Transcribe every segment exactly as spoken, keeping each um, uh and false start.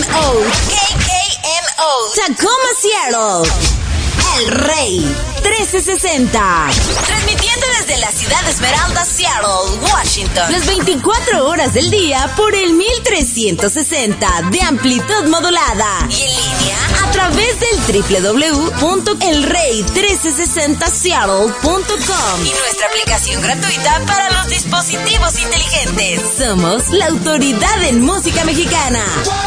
O. K K M O. Tacoma, Seattle. El Rey trece sesenta. Transmitiendo desde la ciudad de Esmeralda, Seattle, Washington. Las veinticuatro horas del día por el mil trescientos sesenta de amplitud modulada. Y en línea a través del doble u doble u doble u punto el rey trece sesenta seattle punto com. Y nuestra aplicación gratuita para los dispositivos inteligentes. Somos la autoridad en música mexicana.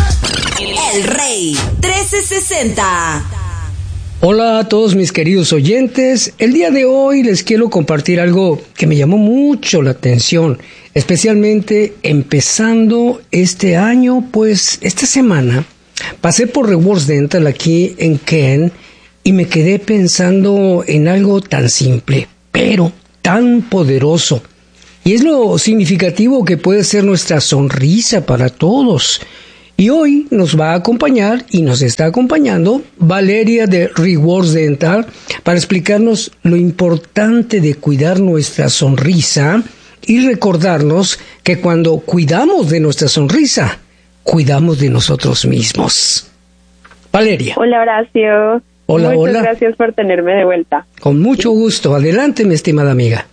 El Rey trece sesenta. Hola a todos mis queridos oyentes, el día de hoy les quiero compartir algo que me llamó mucho la atención, especialmente empezando este año, pues esta semana pasé por Rewards Dental aquí en Ken y me quedé pensando en algo tan simple, pero tan poderoso, y es lo significativo que puede ser nuestra sonrisa para todos. Y hoy nos va a acompañar y nos está acompañando Valeria de Rewards Dental para explicarnos lo importante de cuidar nuestra sonrisa y recordarnos que cuando cuidamos de nuestra sonrisa, cuidamos de nosotros mismos. Valeria. Hola, Horacio. Hola, Muchas hola. gracias por tenerme de vuelta. Con mucho gusto. Adelante, mi estimada amiga.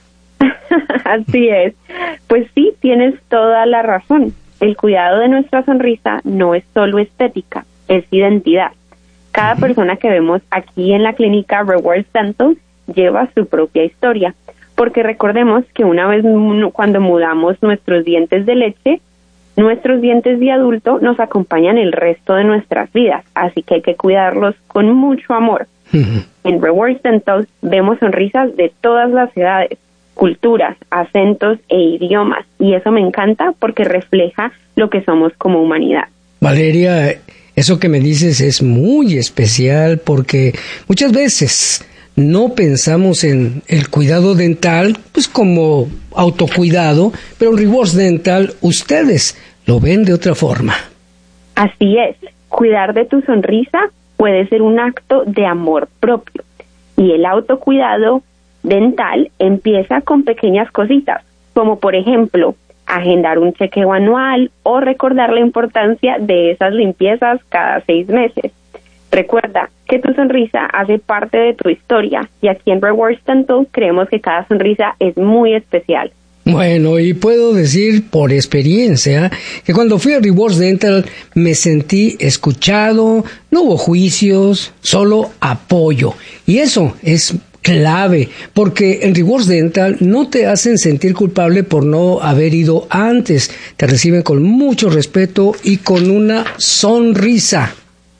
Así es. Pues sí, tienes toda la razón. El cuidado de nuestra sonrisa no es solo estética, es identidad. Cada uh-huh. persona que vemos aquí en la clínica Rewards Dental lleva su propia historia, porque recordemos que una vez cuando mudamos nuestros dientes de leche, nuestros dientes de adulto nos acompañan el resto de nuestras vidas, así que hay que cuidarlos con mucho amor. Uh-huh. En Rewards Dental vemos sonrisas de todas las edades, culturas, acentos e idiomas, y eso me encanta porque refleja lo que somos como humanidad. Valeria, eso que me dices es muy especial porque muchas veces no pensamos en el cuidado dental pues como autocuidado, pero en Rewards Dental ustedes lo ven de otra forma. Así es, cuidar de tu sonrisa puede ser un acto de amor propio, y el autocuidado dental empieza con pequeñas cositas, como por ejemplo, agendar un chequeo anual o recordar la importancia de esas limpiezas cada seis meses. Recuerda que tu sonrisa hace parte de tu historia, y aquí en Rewards Dental creemos que cada sonrisa es muy especial. Bueno, y puedo decir por experiencia que cuando fui a Rewards Dental me sentí escuchado, no hubo juicios, solo apoyo, y eso es clave, porque en Rewards Dental no te hacen sentir culpable por no haber ido antes. Te reciben con mucho respeto y con una sonrisa.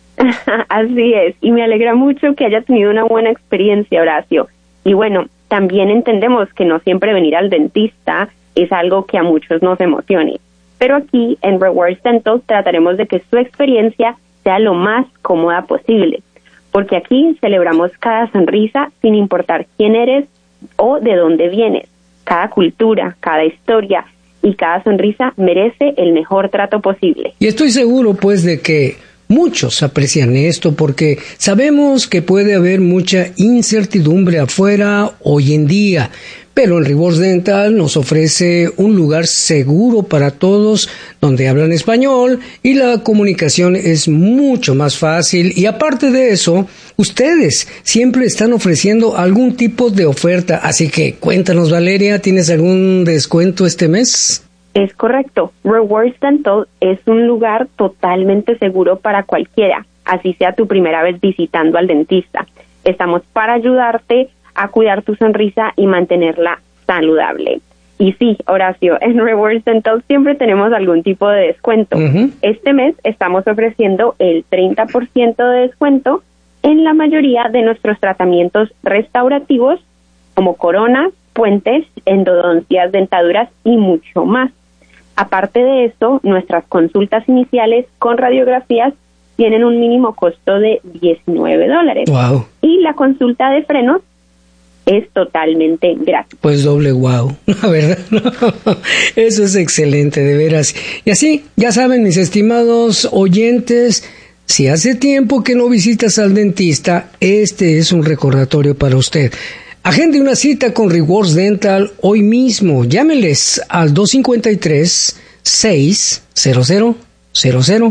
Así es, y me alegra mucho que haya tenido una buena experiencia, Horacio. Y bueno, también entendemos que no siempre venir al dentista es algo que a muchos nos emocione. Pero aquí en Rewards Dental trataremos de que su experiencia sea lo más cómoda posible, porque aquí celebramos cada sonrisa sin importar quién eres o de dónde vienes. Cada cultura, cada historia y cada sonrisa merece el mejor trato posible. Y estoy seguro, pues, de que muchos aprecian esto porque sabemos que puede haber mucha incertidumbre afuera hoy en día, pero en Rewards Dental nos ofrece un lugar seguro para todos donde hablan español y la comunicación es mucho más fácil, y aparte de eso, ustedes siempre están ofreciendo algún tipo de oferta, así que cuéntanos, Valeria, ¿tienes algún descuento este mes? Es correcto. Rewards Dental es un lugar totalmente seguro para cualquiera, así sea tu primera vez visitando al dentista. Estamos para ayudarte a cuidar tu sonrisa y mantenerla saludable. Y sí, Horacio, en Rewards Dental siempre tenemos algún tipo de descuento. Uh-huh. Este mes estamos ofreciendo el treinta por ciento de descuento en la mayoría de nuestros tratamientos restaurativos, como coronas, puentes, endodoncias, dentaduras y mucho más. Aparte de esto, nuestras consultas iniciales con radiografías tienen un mínimo costo de diecinueve dólares. Wow. Y la consulta de frenos es totalmente gratis. Pues doble wow, la verdad. Eso es excelente, de veras. Y así, ya saben, mis estimados oyentes, si hace tiempo que no visitas al dentista, este es un recordatorio para usted. Agende una cita con Rewards Dental hoy mismo. Llámeles al dos cinco tres, seis cero cero cero cero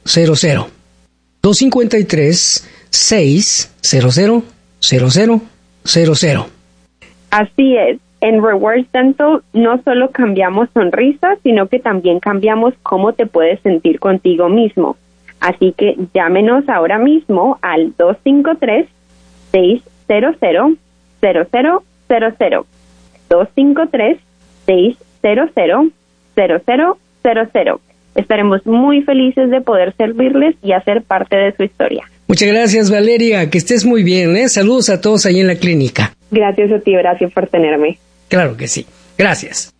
cero cero. dos cinco tres, seis cero cero, cero cero cero cero. Así es. En Rewards Dental no solo cambiamos sonrisas, sino que también cambiamos cómo te puedes sentir contigo mismo. Así que llámenos ahora mismo al dos cinco tres, seis cero cero, cero cero cero cero. dos cinco tres, seis cero cero, cero cero cero cero. Estaremos muy felices de poder servirles y hacer parte de su historia. Muchas gracias, Valeria. Que estés muy bien, ¿eh? Saludos a todos ahí en la clínica. Gracias a ti, Horacio, por tenerme. Claro que sí. Gracias.